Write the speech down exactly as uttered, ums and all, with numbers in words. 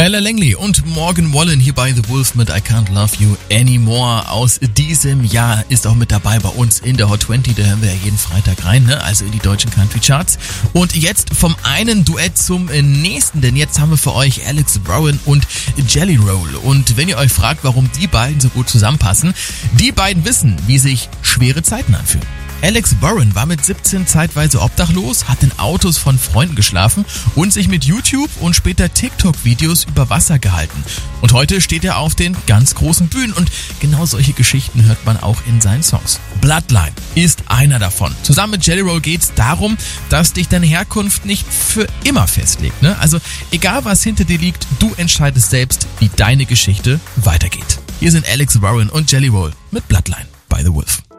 Tyler Langley und Morgan Wallen hier bei The Wolf mit I Can't Love You Anymore aus diesem Jahr ist auch mit dabei bei uns in der Hot zwanzig, da hören wir ja jeden Freitag rein, ne? Also in die deutschen Country Charts. Und jetzt vom einen Duett zum nächsten, denn jetzt haben wir für euch Alex Warren und Jelly Roll. Und wenn ihr euch fragt, warum die beiden so gut zusammenpassen, die beiden wissen, wie sich schwere Zeiten anfühlen. Alex Warren war mit siebzehn zeitweise obdachlos, hat in Autos von Freunden geschlafen und sich mit YouTube und später TikTok-Videos über Wasser gehalten. Und heute steht er auf den ganz großen Bühnen und genau solche Geschichten hört man auch in seinen Songs. Bloodline ist einer davon. Zusammen mit Jelly Roll geht's darum, dass dich deine Herkunft nicht für immer festlegt, ne? Also egal was hinter dir liegt, du entscheidest selbst, wie deine Geschichte weitergeht. Hier sind Alex Warren und Jelly Roll mit Bloodline bei The Wolf.